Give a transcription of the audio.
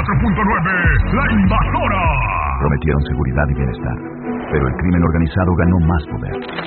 La Invasora. Prometieron seguridad y bienestar, pero el crimen organizado ganó más poder.